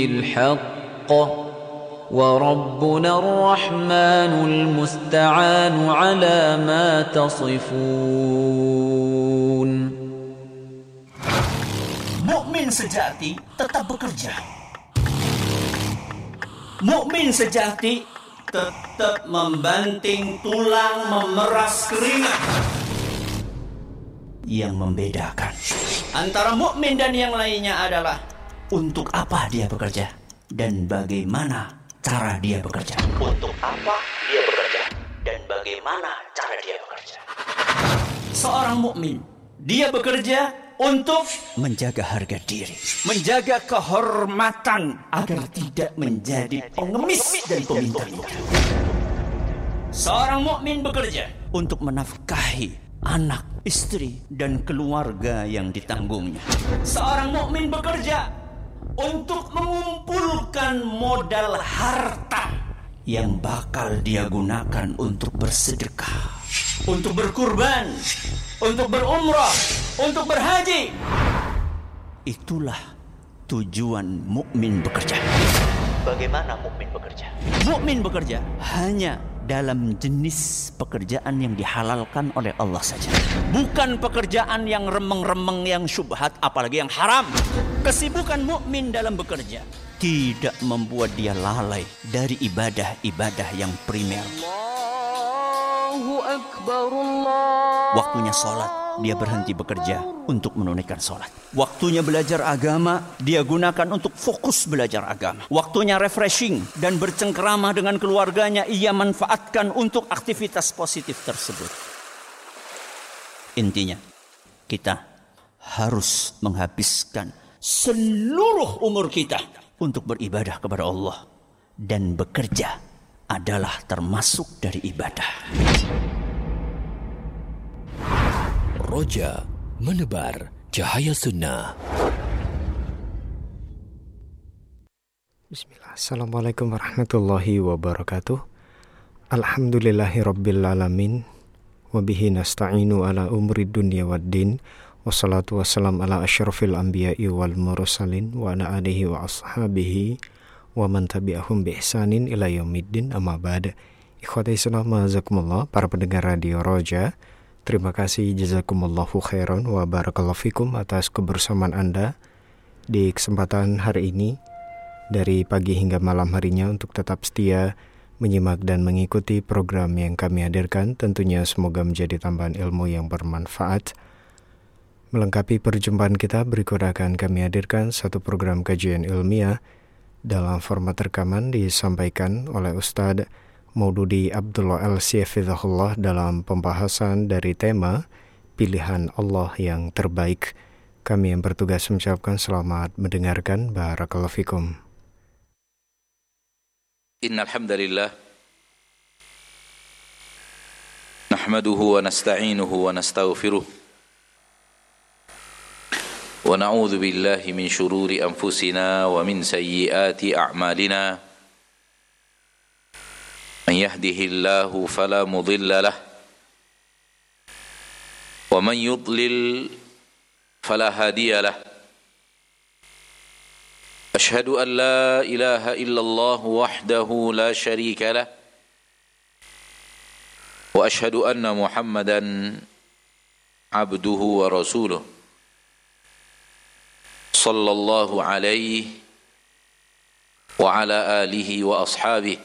الحق وربنا الرحمن المستعان على ما تصفون. Mukmin sejati tetap bekerja. Mukmin sejati tetap membanting tulang, memeras keringat. Yang membedakan antara mukmin dan yang lainnya adalah untuk apa dia bekerja dan bagaimana cara dia bekerja. Untuk apa dia bekerja dan bagaimana cara dia bekerja. Seorang mukmin, dia bekerja untuk menjaga harga diri, menjaga kehormatan agar tidak menjadi pengemis dan peminta-minta. Seorang mukmin bekerja untuk menafkahi anak, istri, dan keluarga yang ditanggungnya. Seorang mukmin bekerja untuk mengumpulkan modal harta yang bakal dia gunakan untuk bersedekah, untuk berkurban, untuk berumrah, untuk berhaji. Itulah tujuan mukmin bekerja. Bagaimana mukmin bekerja? Mukmin bekerja hanya dalam jenis pekerjaan yang dihalalkan oleh Allah saja. Bukan pekerjaan yang remeng-remeng, yang syubhat, apalagi yang haram. Kesibukan mukmin dalam bekerja tidak membuat dia lalai dari ibadah-ibadah yang primer. Allahu Akbar, Allah. Waktunya sholat, dia berhenti bekerja untuk menunaikan sholat. Waktunya belajar agama, dia gunakan untuk fokus belajar agama. Waktunya refreshing dan bercengkerama dengan keluarganya, ia manfaatkan untuk aktivitas positif tersebut. Intinya, kita harus menghabiskan seluruh umur kita untuk beribadah kepada Allah. Dan bekerja adalah termasuk dari ibadah. Roja menebar cahaya sunnah. Bismillah. Assalamualaikum warahmatullahi wabarakatuh. Alhamdulillahirabbil alamin. Wabihi nasta'inu ala umri dunya waddin. Wassalatu wassalam ala asyrafil anbiya'i wal mursalin wa ala alihi wa ashabihi wa man tabi'ahum bi ihsanin ila yaumiddin, amma ba'd. Ikhwati sunnah mazakumullah, para pendengar Radio Roja, terima kasih, jazakumullahu khairan wa barakallahu fikum atas kebersamaan Anda di kesempatan hari ini dari pagi hingga malam harinya untuk tetap setia menyimak dan mengikuti program yang kami hadirkan. Tentunya semoga menjadi tambahan ilmu yang bermanfaat. Melengkapi perjumpaan kita, berikut akan kami hadirkan satu program kajian ilmiah dalam format rekaman disampaikan oleh Ustadz Maududi Abdullah Al-Siyafidhahullah dalam pembahasan dari tema Pilihan Allah yang Terbaik. Kami yang bertugas mengucapkan selamat mendengarkan. Barakallahu fikum. Innal hamdalillah nahmaduhu wa nasta'inuhu wa nastaghfiruh wa na'udzu billahi min shururi anfusina wa min sayyiati a'malina. Man yahdihillahu fala mudilla lahu wa man yudlil fala hadiya lahu. Ashhadu an la ilaha illallah wahdahu la sharika lahu wa ashhadu anna Muhammadan abduhu wa rasuluh sallallahu alaihi wa ala alihi wa ashabihi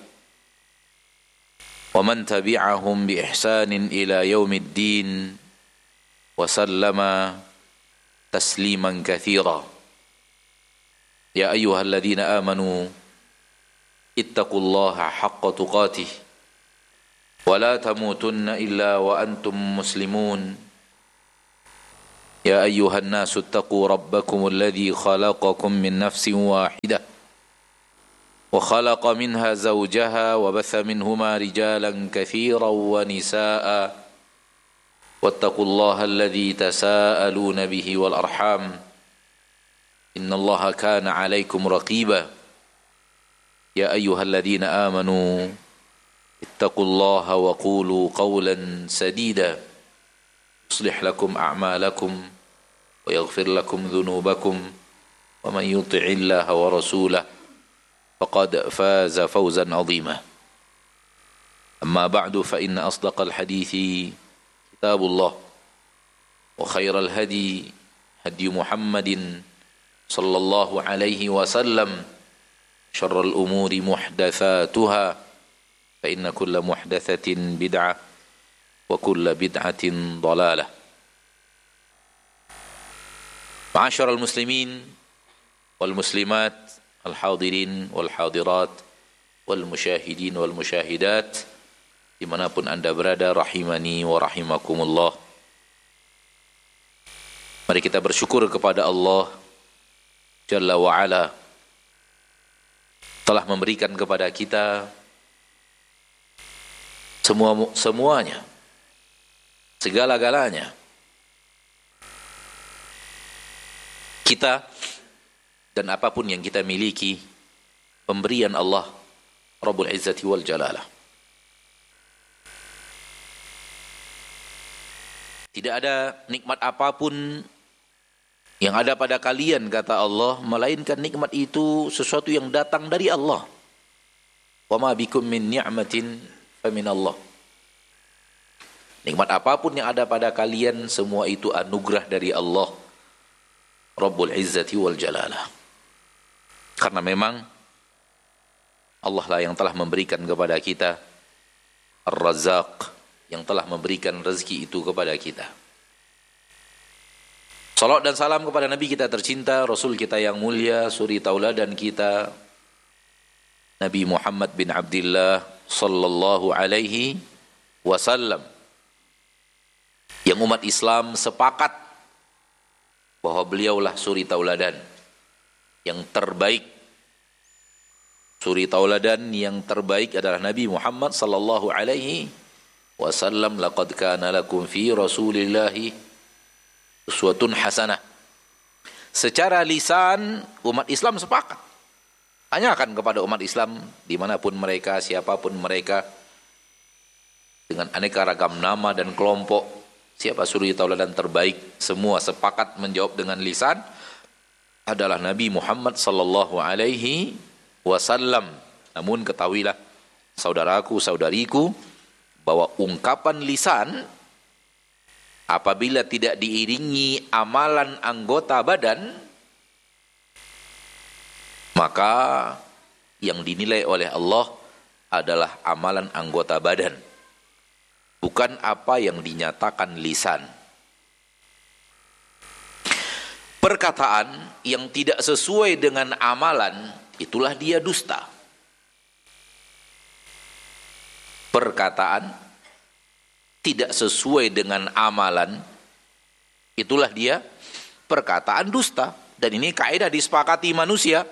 wa man tabi'ahum bi ihsanin ila yaumiddin wa sallama tasliman katsira. Ya ayyuhalladzina amanu ittaqullaha haqqa tuqatih wa la tamutunna illa wa antum muslimun. Ya ayyuhan nasu ittaqu rabbakum alladzi khalaqakum min nafsin wahidah wa khalaqa minha zawjaha wa batha minhuma rijalan katsiran wa nisaa'a wattaqullaha alladzi tasaaluna bihi wal arham innallaha kana 'alaikum raqiba. Ya ayyuhalladzina amanu ittaqullaha wa qulu qawlan sadida yuslih lakum a'malakum wa yaghfir lakum dhunubakum wa man yuti'illaha wa rasulahu فقد فاز فوزا عظيما. أما بعد فإن أصدق الحديث كتاب الله وخير الهدي هدي محمد صلى الله عليه وسلم شر الأمور محدثاتها فإن كل محدثة بدعة وكل بدعة ضلالة. معاشر المسلمين والمسلمات الحاضرين والحاضرات والmusyahidin والmusyahidat dimanapun anda berada, rahimani wa rahimakumullah. Mari kita bersyukur kepada Allah Jalla wa Ala telah memberikan kepada kita semuanya, segala-galanya. Kita dan apapun yang kita miliki, pemberian Allah Rabbul Izzati wal Jalalah. Tidak ada nikmat apapun yang ada pada kalian, kata Allah, melainkan nikmat itu sesuatu yang datang dari Allah. Wa ma bikum min ni'matin fa min Allah. Nikmat apapun yang ada pada kalian, semua itu anugerah dari Allah Rabbul Izzati wal Jalalah. Karena memang Allah lah yang telah memberikan kepada kita Ar-Razzaq, yang telah memberikan rezeki itu kepada kita. Salawat dan salam kepada Nabi kita tercinta, Rasul kita yang mulia, suri tauladan kita, Nabi Muhammad bin Abdullah sallallahu alaihi wasallam, yang umat Islam sepakat bahwa beliaulah suri tauladan yang terbaik. Suri tauladan yang terbaik adalah Nabi Muhammad sallallahu alaihi wasallam. Laqad kana lakum fi Rasulillahi uswatun hasanah. Secara lisan umat Islam sepakat. Tanyakan kepada umat Islam dimanapun mereka, siapapun mereka, dengan aneka ragam nama dan kelompok, siapa suri tauladan terbaik, semua sepakat menjawab dengan lisan adalah Nabi Muhammad sallallahu alaihi wasallam. Namun ketahuilah saudaraku, saudariku, bahwa ungkapan lisan apabila tidak diiringi amalan anggota badan, maka yang dinilai oleh Allah adalah amalan anggota badan, bukan apa yang dinyatakan lisan. Perkataan yang tidak sesuai dengan amalan, itulah dia dusta. Perkataan tidak sesuai dengan amalan, itulah dia perkataan dusta. Dan ini kaidah disepakati manusia,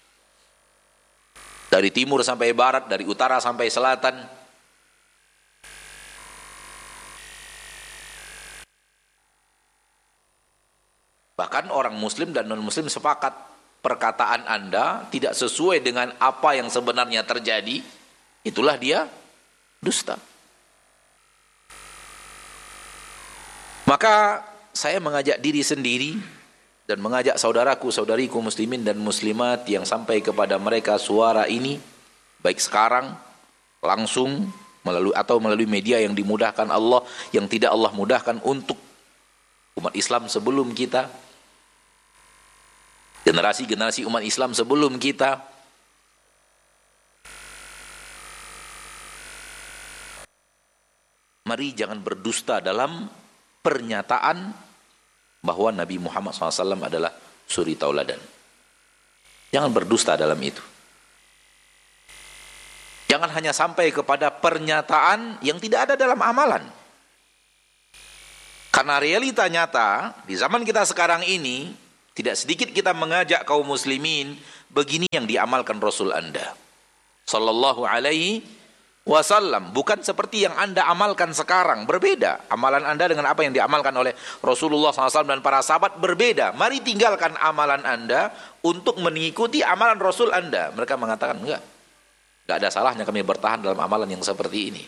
dari timur sampai barat, dari utara sampai selatan. Bahkan orang muslim dan non-muslim sepakat, perkataan Anda tidak sesuai dengan apa yang sebenarnya terjadi, itulah dia dusta. Maka saya mengajak diri sendiri dan mengajak saudaraku, saudariku muslimin dan muslimat yang sampai kepada mereka suara ini, baik sekarang, langsung, melalui media yang dimudahkan Allah, yang tidak Allah mudahkan untuk umat Islam sebelum kita, generasi-generasi umat Islam sebelum kita. Mari jangan berdusta dalam pernyataan bahwa Nabi Muhammad SAW adalah suri tauladan. Jangan berdusta dalam itu. Jangan hanya sampai kepada pernyataan yang tidak ada dalam amalan. Karena realita nyata di zaman kita sekarang ini, tidak sedikit kita mengajak kaum muslimin, begini yang diamalkan Rasul Anda sallallahu alaihi wasallam, bukan seperti yang Anda amalkan sekarang. Berbeda amalan Anda dengan apa yang diamalkan oleh Rasulullah SAW dan para sahabat, berbeda. Mari tinggalkan amalan Anda untuk mengikuti amalan Rasul Anda. Mereka mengatakan enggak ada salahnya kami bertahan dalam amalan yang seperti ini.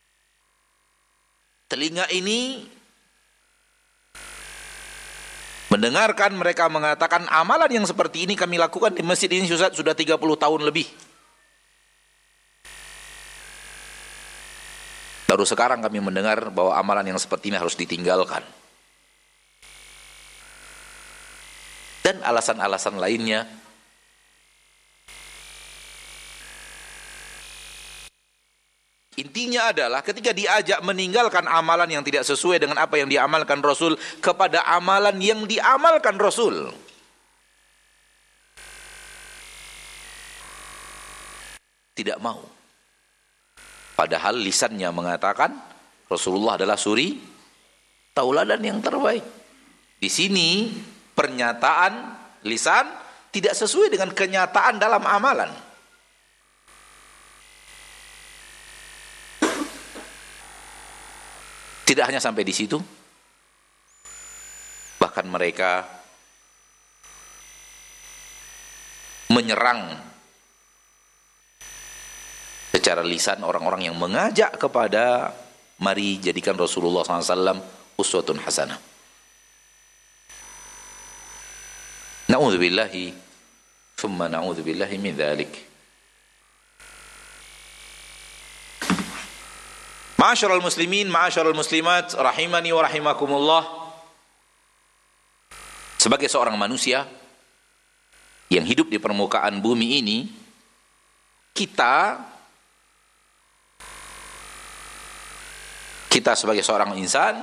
Telinga ini mendengarkan mereka mengatakan amalan yang seperti ini kami lakukan di masjid ini sudah 30 tahun lebih. Baru sekarang kami mendengar bahwa amalan yang seperti ini harus ditinggalkan. Dan alasan-alasan lainnya. Intinya adalah ketika diajak meninggalkan amalan yang tidak sesuai dengan apa yang diamalkan Rasul kepada amalan yang diamalkan Rasul. Tidak mau. Padahal lisannya mengatakan Rasulullah adalah suri tauladan yang terbaik. Di sini pernyataan lisan tidak sesuai dengan kenyataan dalam amalan. Tidak hanya sampai di situ, bahkan mereka menyerang secara lisan orang-orang yang mengajak kepada mari jadikan Rasulullah SAW uswatun hasanah. Na'udzubillahi thumma na'udzubillahi min dzalik. Ma'asyiral muslimin, ma'asyiral muslimat, rahimani wa rahimakumullah. Sebagai seorang manusia yang hidup di permukaan bumi ini, kita sebagai seorang insan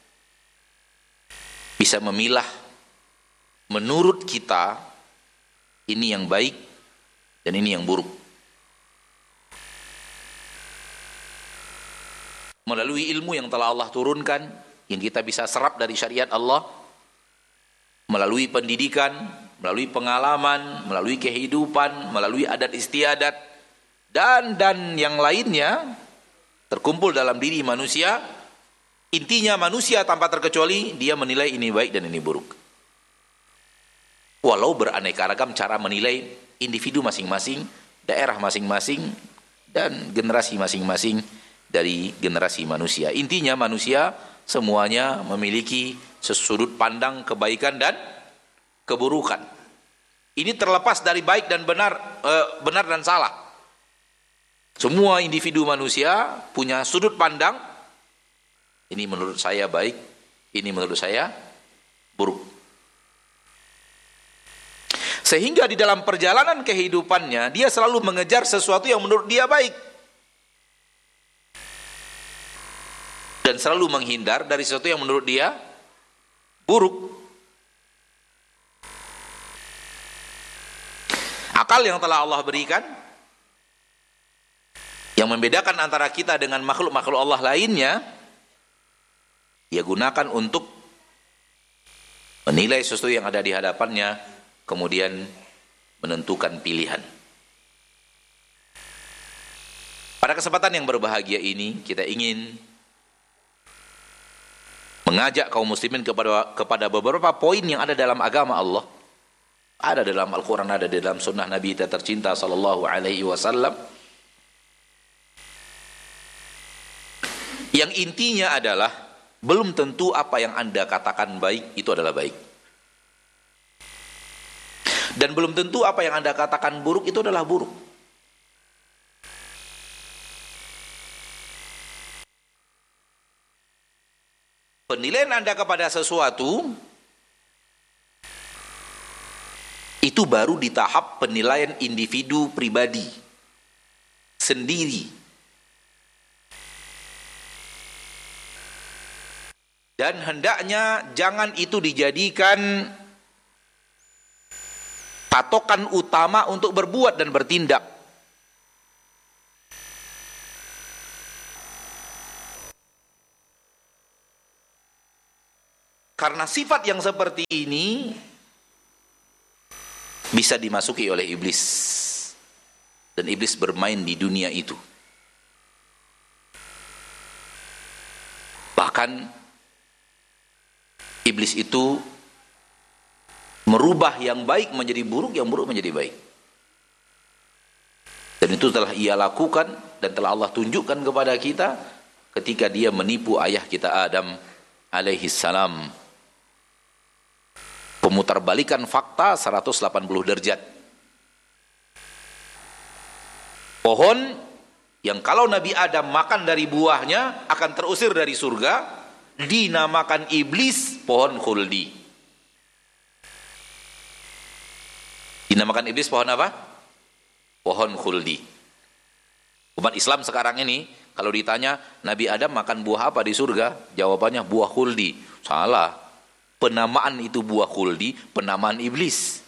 bisa memilah menurut kita ini yang baik dan ini yang buruk. Melalui ilmu yang telah Allah turunkan, yang kita bisa serap dari syariat Allah, melalui pendidikan, melalui pengalaman, melalui kehidupan, melalui adat istiadat, dan yang lainnya, terkumpul dalam diri manusia. Intinya manusia tanpa terkecuali, dia menilai ini baik dan ini buruk. Walau beraneka ragam cara menilai individu masing-masing, daerah masing-masing, dan generasi masing-masing dari generasi manusia. Intinya manusia semuanya memiliki sudut pandang kebaikan dan keburukan. Ini terlepas dari baik dan benar dan salah. Semua individu manusia punya sudut pandang. Ini menurut saya baik, ini menurut saya buruk. Sehingga di dalam perjalanan kehidupannya dia selalu mengejar sesuatu yang menurut dia baik. Dan selalu menghindar dari sesuatu yang menurut dia buruk. Akal yang telah Allah berikan, yang membedakan antara kita dengan makhluk-makhluk Allah lainnya, dia gunakan untuk menilai sesuatu yang ada di hadapannya, kemudian menentukan pilihan. Pada kesempatan yang berbahagia ini, kita ingin mengajak kaum muslimin kepada beberapa poin yang ada dalam agama Allah. Ada dalam Al-Quran, ada dalam sunnah Nabi kita tercinta sallallahu alaihi wasallam. Yang intinya adalah, belum tentu apa yang Anda katakan baik itu adalah baik. Dan belum tentu apa yang Anda katakan buruk itu adalah buruk. Penilaian Anda kepada sesuatu itu baru di tahap penilaian individu pribadi sendiri. Dan hendaknya jangan itu dijadikan patokan utama untuk berbuat dan bertindak. Karena sifat yang seperti ini bisa dimasuki oleh iblis. Dan iblis bermain di dunia itu. Bahkan iblis itu merubah yang baik menjadi buruk, yang buruk menjadi baik. Dan itu telah ia lakukan dan telah Allah tunjukkan kepada kita ketika dia menipu ayah kita Adam alaihi salam. Pemutarbalikan fakta 180 derajat. Pohon yang kalau Nabi Adam makan dari buahnya akan terusir dari surga, dinamakan iblis pohon khuldi. Dinamakan iblis pohon apa? Pohon khuldi. Umat Islam sekarang ini kalau ditanya Nabi Adam makan buah apa di surga, jawabannya buah khuldi. Salah. Penamaan itu buah khuldi, penamaan iblis.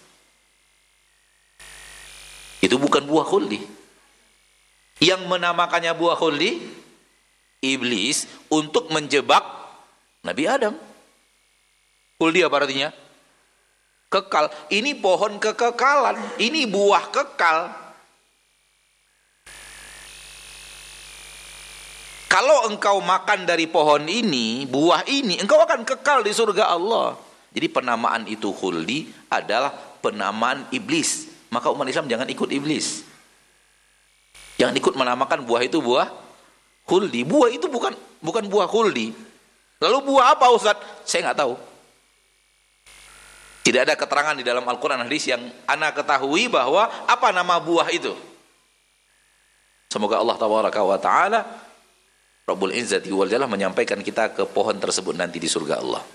Itu bukan buah khuldi. Yang menamakannya buah khuldi, iblis, untuk menjebak Nabi Adam. Khuldi apa artinya? Kekal. Ini pohon kekekalan, ini buah kekal. Kalau engkau makan dari pohon ini, buah ini, engkau akan kekal di surga Allah. Jadi penamaan itu khuldi adalah penamaan iblis. Maka umat Islam jangan ikut iblis. Jangan ikut menamakan buah itu buah khuldi. Buah itu bukan buah khuldi. Lalu buah apa Ustaz? Saya nggak tahu. Tidak ada keterangan di dalam Al-Quran hadis yang ana ketahui bahwa apa nama buah itu. Semoga Allah Tabaraka wa Ta'ala Rabbul Izzati wal Jalal menyampaikan kita ke pohon tersebut nanti di surga Allah.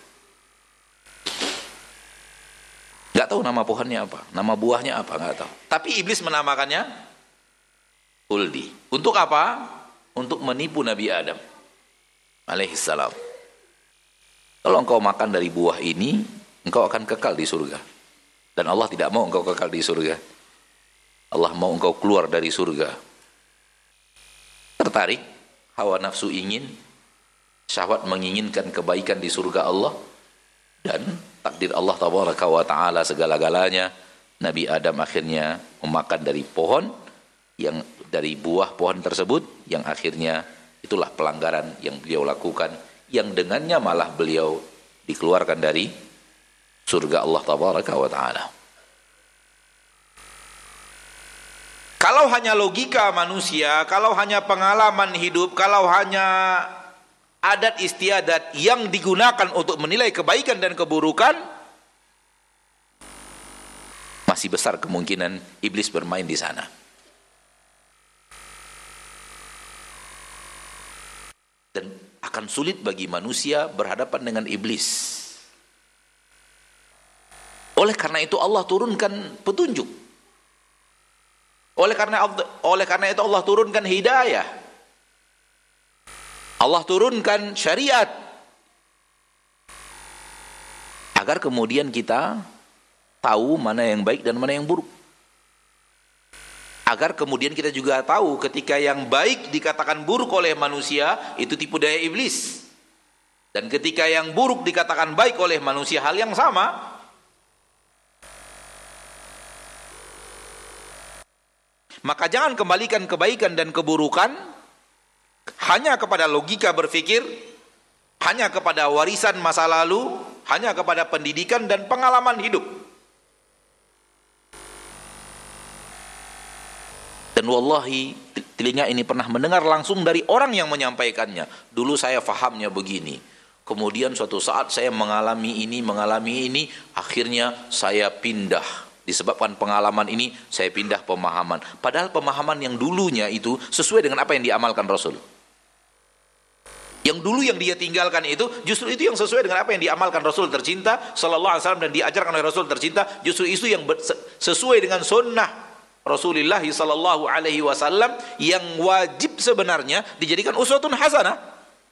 Gak tahu nama pohonnya apa, nama buahnya apa, gak tahu. Tapi iblis menamakannya khuldi. Untuk apa? Untuk menipu Nabi Adam alaihissalam. Kalau engkau makan dari buah ini, engkau akan kekal di surga. Dan Allah tidak mau engkau kekal di surga. Allah mau engkau keluar dari surga. Tertarik? Hawa nafsu ingin, syahwat menginginkan kebaikan di surga Allah, dan takdir Allah Tabaraka wa Ta'ala segala-galanya. Nabi Adam akhirnya memakan dari pohon, yang dari buah pohon tersebut, yang akhirnya itulah pelanggaran yang beliau lakukan, yang dengannya malah beliau dikeluarkan dari surga Allah Tabaraka wa Ta'ala. Kalau hanya logika manusia, kalau hanya pengalaman hidup, kalau hanya adat istiadat yang digunakan untuk menilai kebaikan dan keburukan, masih besar kemungkinan iblis bermain di sana. Dan akan sulit bagi manusia berhadapan dengan iblis. Oleh karena itu Allah turunkan petunjuk. Oleh karena itu Allah turunkan hidayah. Allah turunkan syariat. Agar kemudian kita tahu mana yang baik dan mana yang buruk. Agar kemudian kita juga tahu ketika yang baik dikatakan buruk oleh manusia, itu tipu daya iblis. Dan ketika yang buruk dikatakan baik oleh manusia, hal yang sama. Maka jangan kembalikan kebaikan dan keburukan hanya kepada logika berpikir, hanya kepada warisan masa lalu, hanya kepada pendidikan dan pengalaman hidup. Dan wallahi telinga ini pernah mendengar langsung dari orang yang menyampaikannya. Dulu saya fahamnya begini, kemudian suatu saat saya mengalami ini, akhirnya saya pindah. Disebabkan pengalaman ini, saya pindah pemahaman. Padahal pemahaman yang dulunya itu sesuai dengan apa yang diamalkan Rasul. Yang dulu yang dia tinggalkan itu, justru itu yang sesuai dengan apa yang diamalkan Rasul tercinta sallallahu alaihi wasallam dan diajarkan oleh Rasul tercinta. Justru itu yang sesuai dengan sunnah Rasulullah sallallahu alaihi wasallam, yang wajib sebenarnya dijadikan uswatun hasanah.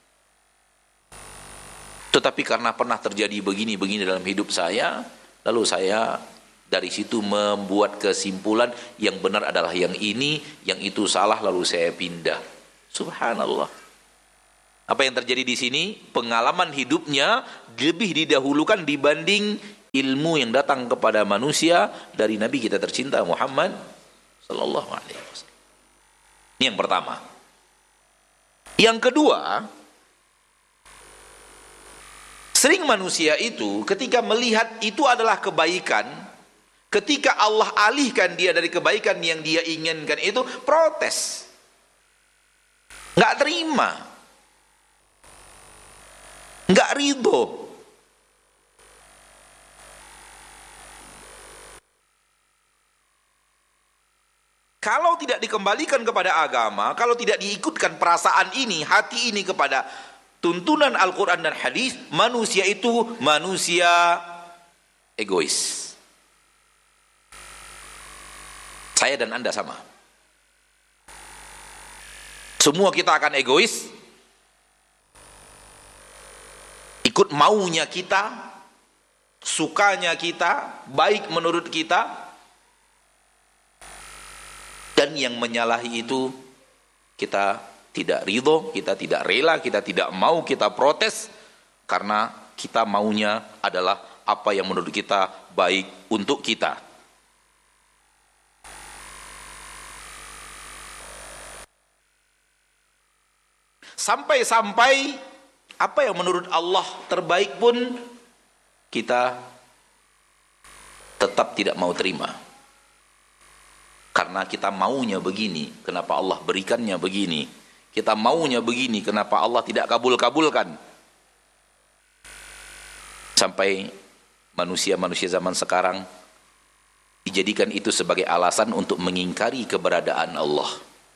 Tetapi karena pernah terjadi begini-begini dalam hidup saya, lalu saya dari situ membuat kesimpulan yang benar adalah yang ini, yang itu salah, lalu saya pindah. Subhanallah. Apa yang terjadi di sini? Pengalaman hidupnya lebih didahulukan dibanding ilmu yang datang kepada manusia dari Nabi kita tercinta Muhammad sallallahu alaihi wasallam. Ini yang pertama. Yang kedua, sering manusia itu ketika melihat itu adalah kebaikan, ketika Allah alihkan dia dari kebaikan yang dia inginkan itu, protes. Nggak terima. Nggak ridho. Kalau tidak dikembalikan kepada agama, kalau tidak diikutkan perasaan ini, hati ini kepada tuntunan Al-Quran dan hadis, manusia itu manusia egois. Saya dan Anda sama. Semua kita akan egois, ikut maunya kita, sukanya kita, baik menurut kita. Dan yang menyalahi itu kita tidak ridho, kita tidak rela, kita tidak mau, kita protes karena kita maunya adalah apa yang menurut kita baik untuk kita. Sampai-sampai apa yang menurut Allah terbaik pun kita tetap tidak mau terima. Karena kita maunya begini, kenapa Allah berikannya begini? Kita maunya begini, kenapa Allah tidak kabul-kabulkan? Sampai manusia-manusia zaman sekarang dijadikan itu sebagai alasan untuk mengingkari keberadaan Allah.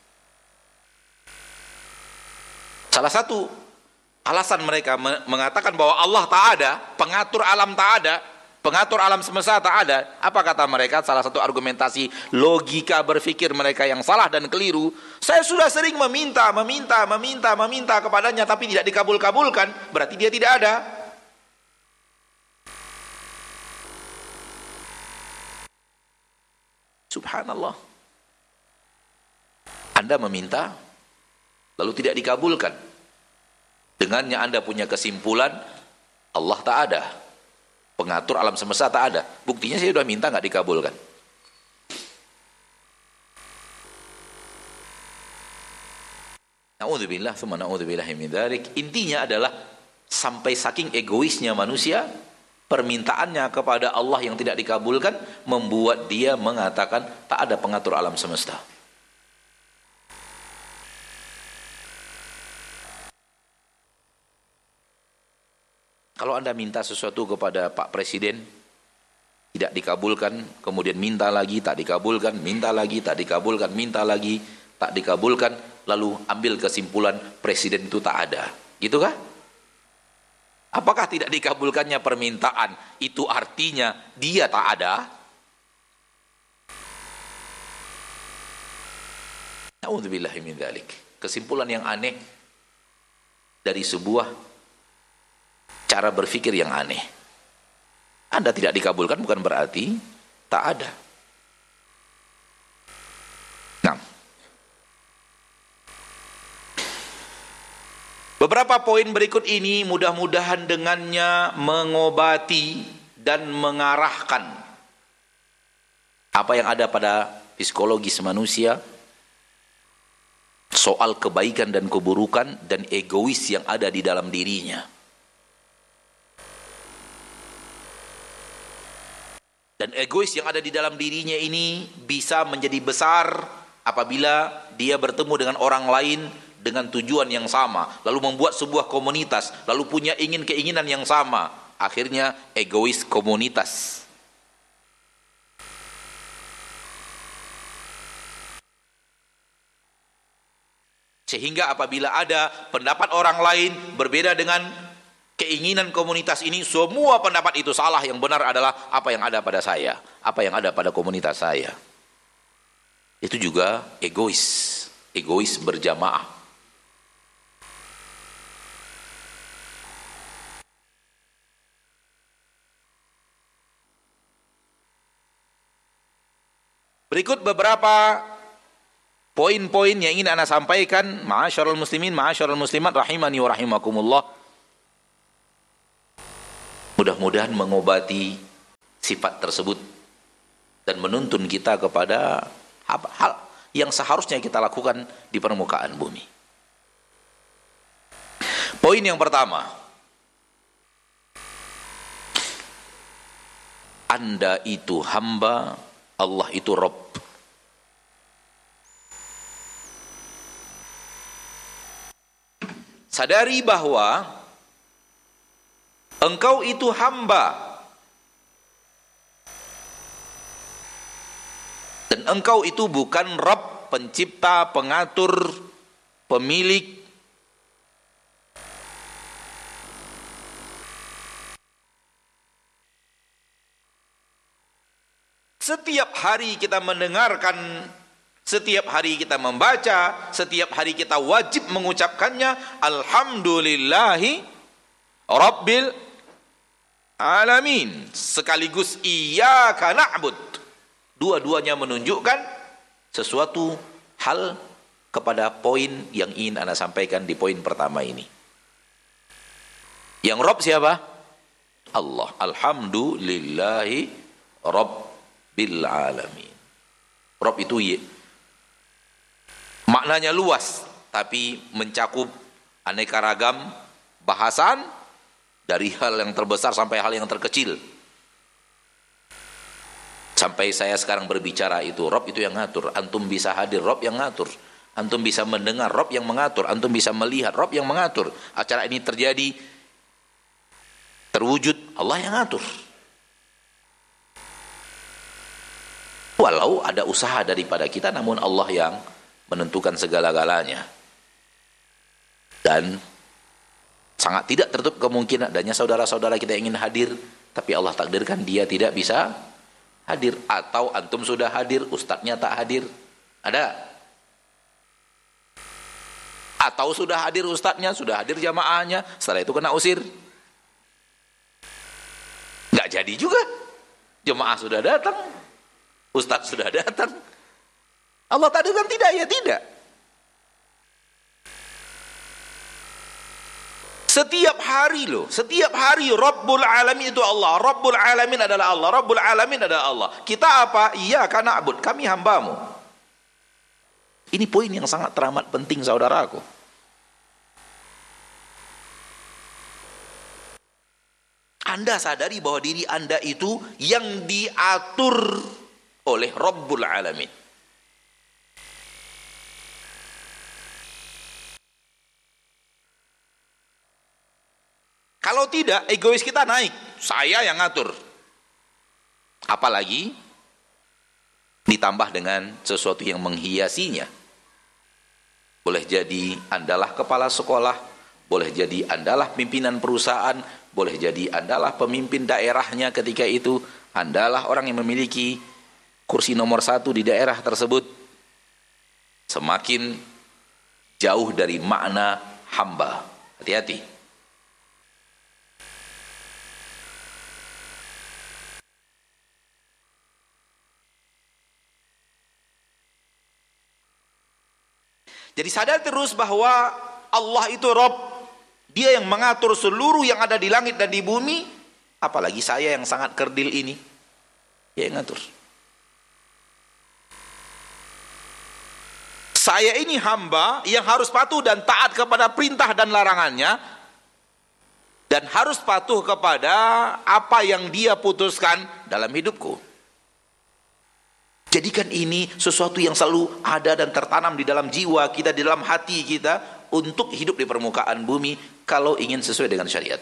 Salah satu alasan mereka mengatakan bahwa Allah tak ada, pengatur alam tak ada, pengatur alam semesta tak ada. Apa kata mereka? Salah satu argumentasi logika berpikir mereka yang salah dan keliru. Saya sudah sering meminta kepadanya tapi tidak dikabul-kabulkan, berarti dia tidak ada. Subhanallah. Anda meminta lalu tidak dikabulkan. Dengannya Anda punya kesimpulan Allah tak ada, pengatur alam semesta tak ada. Buktinya saya sudah minta nggak dikabulkan. Na'udzubillah, tsumma na'udzubillahi min dzalik. Intinya adalah sampai saking egoisnya manusia, permintaannya kepada Allah yang tidak dikabulkan membuat dia mengatakan tak ada pengatur alam semesta. Kalau Anda minta sesuatu kepada Pak Presiden, tidak dikabulkan, kemudian minta lagi, tak dikabulkan, minta lagi, tak dikabulkan, minta lagi, tak dikabulkan, lalu ambil kesimpulan Presiden itu tak ada. Gitu kah? Apakah tidak dikabulkannya permintaan itu artinya dia tak ada? Na'udzubillahi min dzalik. Kesimpulan yang aneh dari sebuah cara berpikir yang aneh. Anda tidak dikabulkan bukan berarti tak ada. Nah, beberapa poin berikut ini mudah-mudahan dengannya mengobati dan mengarahkan apa yang ada pada psikologis manusia soal kebaikan dan keburukan dan egois yang ada di dalam dirinya. Dan egois yang ada di dalam dirinya ini bisa menjadi besar apabila dia bertemu dengan orang lain dengan tujuan yang sama, lalu membuat sebuah komunitas, lalu punya keinginan yang sama. Akhirnya egois komunitas. Sehingga apabila ada pendapat orang lain berbeda dengan keinginan komunitas ini, semua pendapat itu salah, yang benar adalah apa yang ada pada saya, apa yang ada pada komunitas saya. Itu juga egois berjamaah. Berikut beberapa poin-poin yang ingin Anda sampaikan, ma'asyiral muslimin, ma'asyiral muslimat rahimani wa rahimakumullah. Mudah-mudahan mengobati sifat tersebut dan menuntun kita kepada hal yang seharusnya kita lakukan di permukaan bumi. Poin yang pertama, Anda itu hamba, Allah itu Rabb. Sadari bahwa engkau itu hamba. Dan engkau itu bukan Rabb, pencipta, pengatur, pemilik. Setiap hari kita mendengarkan, setiap hari kita membaca, setiap hari kita wajib mengucapkannya, alhamdulillahi rabbil alamin, sekaligus iyyaka na'bud. Dua-duanya menunjukkan sesuatu hal kepada poin yang ingin Anda sampaikan di poin pertama ini. Yang Rabb siapa? Allah. Alhamdulillahi rabbil alamin. Rabb itu maknanya luas, tapi mencakup aneka ragam bahasan, dari hal yang terbesar sampai hal yang terkecil. Sampai saya sekarang berbicara itu, Rabb itu yang ngatur. Antum bisa hadir, Rabb yang ngatur. Antum bisa mendengar, Rabb yang mengatur. Antum bisa melihat, Rabb yang mengatur. Acara ini terjadi, terwujud, Allah yang ngatur. Walau ada usaha daripada kita, namun Allah yang menentukan segala-galanya. Dan sangat tidak tertutup kemungkinan adanya saudara-saudara kita ingin hadir, tapi Allah takdirkan dia tidak bisa hadir. Atau antum sudah hadir, ustadznya tak hadir. Ada? Atau sudah hadir ustadznya, sudah hadir jamaahnya, setelah itu kena usir. Nggak jadi juga. Jemaah sudah datang, ustadz sudah datang. Allah takdirkan tidak, ya tidak. Setiap hari loh, setiap hari Rabbul Alamin itu Allah. Rabbul Alamin adalah Allah. Rabbul Alamin adalah Allah. Kita apa? Iyyaka na'bud, kami hambamu. Ini poin yang sangat teramat penting, saudaraku. Anda sadari bahwa diri Anda itu yang diatur oleh Rabbul Alamin. Kalau tidak, egois kita naik. Saya yang ngatur. Apalagi ditambah dengan sesuatu yang menghiasinya. Boleh jadi Andalah kepala sekolah, boleh jadi Andalah pimpinan perusahaan, boleh jadi Andalah pemimpin daerahnya ketika itu, Andalah orang yang memiliki kursi nomor 1 di daerah tersebut. Semakin jauh dari makna hamba. Hati-hati. Jadi sadar terus bahwa Allah itu Rabb. Dia yang mengatur seluruh yang ada di langit dan di bumi. Apalagi saya yang sangat kerdil ini. Dia yang ngatur. Saya ini hamba yang harus patuh dan taat kepada perintah dan larangannya. Dan harus patuh kepada apa yang dia putuskan dalam hidupku. Jadikan ini sesuatu yang selalu ada dan tertanam di dalam jiwa kita, di dalam hati kita, untuk hidup di permukaan bumi kalau ingin sesuai dengan syariat.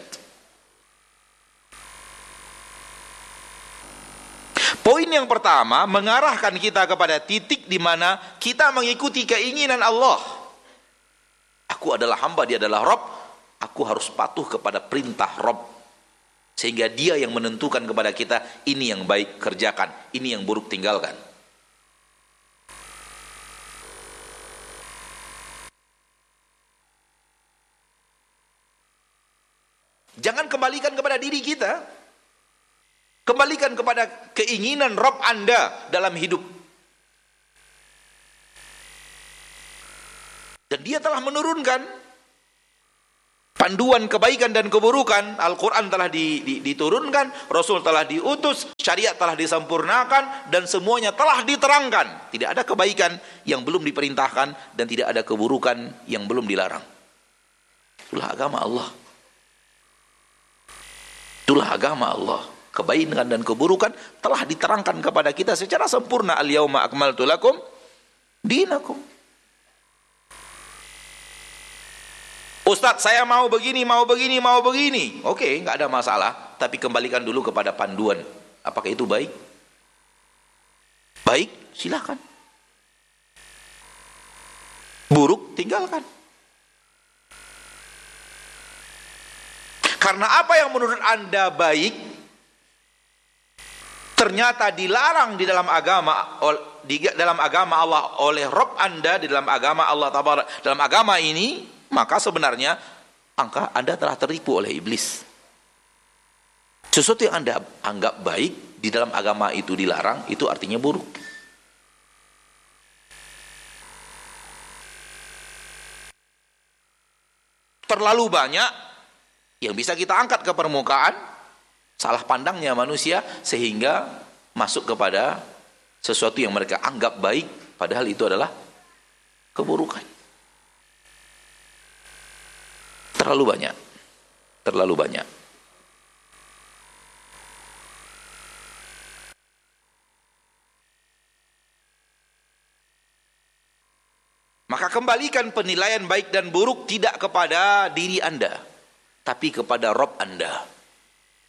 Poin yang pertama mengarahkan kita kepada titik di mana kita mengikuti keinginan Allah. Aku adalah hamba, dia adalah Rabb. Aku harus patuh kepada perintah Rabb. Sehingga dia yang menentukan kepada kita, ini yang baik kerjakan, ini yang buruk tinggalkan. Jangan kembalikan kepada diri kita. Kembalikan kepada keinginan Rabb Anda dalam hidup. Dan dia telah menurunkan panduan kebaikan dan keburukan. Al-Quran telah diturunkan, Rasul telah diutus, syariat telah disempurnakan, dan semuanya telah diterangkan. Tidak ada kebaikan yang belum diperintahkan, dan tidak ada keburukan yang belum dilarang. Itulah agama Allah. Itulah agama Allah. Kebaikan dan keburukan telah diterangkan kepada kita secara sempurna. Al-yauma akmaltu lakum dinakum. Ustadz, saya mau begini, mau begini, mau begini. Oke, nggak ada masalah. Tapi kembalikan dulu kepada panduan. Apakah itu baik? Baik, silakan. Buruk, tinggalkan. Karena apa yang menurut Anda baik, ternyata dilarang di dalam agama Allah oleh Rabb Anda, di dalam agama Allah Taala, dalam agama ini, maka sebenarnya Anda telah tertipu oleh iblis. Sesuatu yang Anda anggap baik di dalam agama itu dilarang, itu artinya buruk. Terlalu banyak yang bisa kita angkat ke permukaan, salah pandangnya manusia, sehingga masuk kepada sesuatu yang mereka anggap baik, padahal itu adalah keburukan. Terlalu banyak. Terlalu banyak. Maka kembalikan penilaian baik dan buruk tidak kepada diri Anda, tapi kepada Rabb Anda.